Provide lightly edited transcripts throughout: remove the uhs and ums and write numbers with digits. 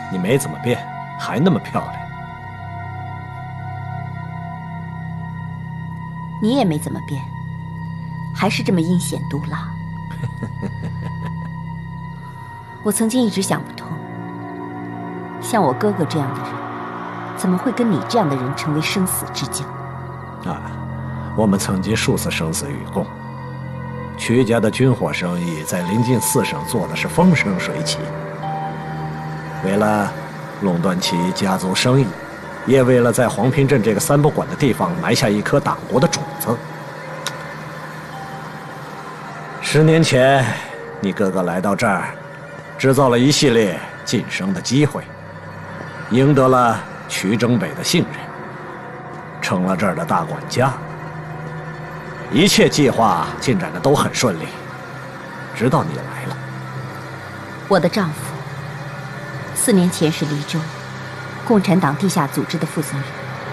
你没怎么变，还那么漂亮。 你也没怎么变，还是这么阴险毒辣。我曾经一直想不通，像我哥哥这样的人，怎么会跟你这样的人成为生死之交？ 啊，我们曾经数次生死与共。曲家的军火生意在临近4省做的是风生水起。为了垄断其家族生意，也为了在黄平镇这个三不管的地方埋下一颗党国的种子。10年前，你哥哥来到这儿，制造了一系列晋升的机会，赢得了曲征北的信任，成了这儿的大管家。一切计划进展的都很顺利，直到你来了。 我的丈夫4年前是黎州共产党地下组织的负责人，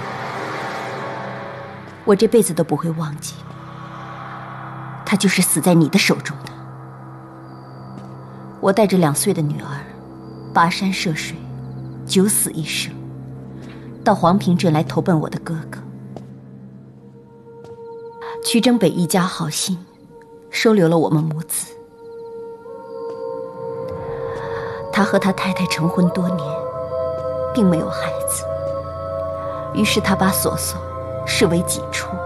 我这辈子都不会忘记，他就是死在你的手中的。我带着2岁的女儿，跋山涉水，九死一生，到黄平镇来投奔我的哥哥。曲征北一家好心，收留了我们母子。他和他太太成婚多年，并没有孩子，于是他把索索视为己出。